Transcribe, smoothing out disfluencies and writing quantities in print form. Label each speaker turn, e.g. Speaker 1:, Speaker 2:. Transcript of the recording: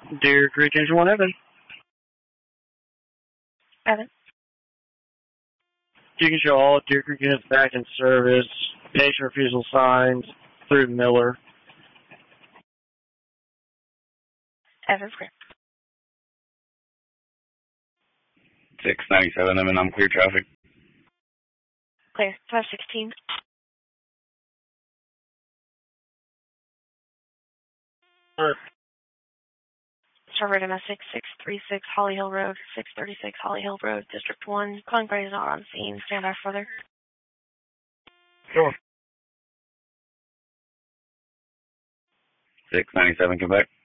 Speaker 1: Deer Creek Engine 1 Evan.
Speaker 2: Evan.
Speaker 1: You can show all Deer Creek units back in service. Patient refusal signs through Miller.
Speaker 2: Evan clear.
Speaker 3: 697, I'm clear traffic.
Speaker 2: Clear. 516. Server domestic 636 Holly Hill Road, 636 Holly Hill Road, District 1. Calling party is not on scene. Stand by further.
Speaker 1: Sure.
Speaker 3: 697, come back.